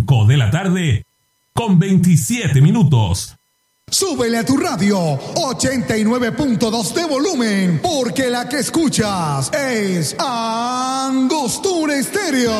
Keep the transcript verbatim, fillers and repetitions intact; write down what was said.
cinco de la tarde con veintisiete minutos. Súbele a tu radio ochenta y nueve punto dos de volumen, porque la que escuchas es Angostura Estéreo.